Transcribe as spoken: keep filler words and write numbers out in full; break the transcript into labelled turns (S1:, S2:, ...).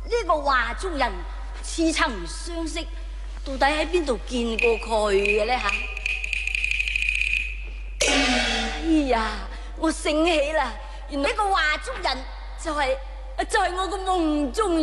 S1: 呢個畫中人似曾相識，到底喺邊度見過佢嘅呢？吓？哎呀，我醒起啦，原來呢個畫中人就係、就係、我個夢中